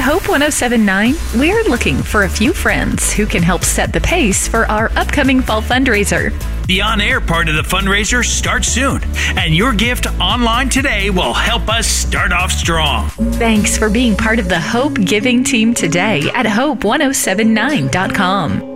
Hope 1079, we're looking for a few friends who can help set the pace for our upcoming fall fundraiser. The on-air part of the fundraiser starts soon, and your gift online today will help us start off strong. Thanks for being part of the Hope Giving team today at hope1079.com.